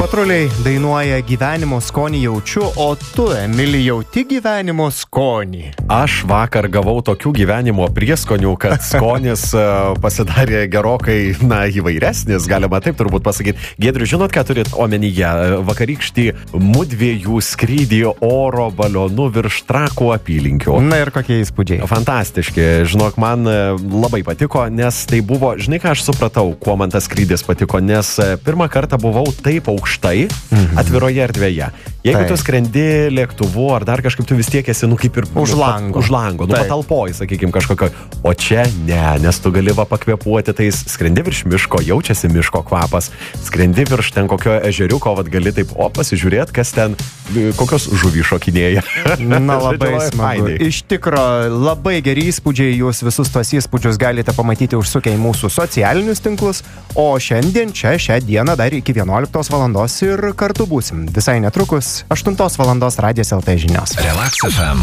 Patruliai dainuoja gyvenimo skonį jaučiu, o tu, Emili, jauti gyvenimo skonį. Aš vakar gavau tokių gyvenimo prieskonių, kad skonis pasidarė gerokai, įvairesnis, galima taip turbūt pasakyti. Giedriu, žinot, ką turit omenyje? Vakarykštį mudviejų skrydį oro balionu virš Trakų apylinkių. Na ir kokie įspūdžiai? Fantastiški. Žinok, man labai patiko, nes tai buvo, žinai ką aš supratau, kuo man tas skrydis patiko, nes pirmą kartą buvau taip aukštai, atviroje erdvėje. Jeigu tu skrendi lėktuvu ar dar kažkaip, tu vis tiek esi, kaip ir už lango, patalpoj, sakykime, kažkokio. O čia ne, nes tu gali pakvėpuoti, tai skrendi virš miško, jaučiasi miško kvapas, skrendi virš ten kokio ežeriuko, gali taip, pasižiūrėti, kas ten, kokios žuvį šokinėja. Na, labai smagu. Iš tikro, labai geri įspūdžiai, jūs visus tos įspūdžius galite pamatyti užsukę į mūsų socialinius tinklus, o šiandien čia šią dieną dar iki 11 valandos ir kartu būsim. Visai netrukus 8 valandos Radijas LT žinios. Relax FM.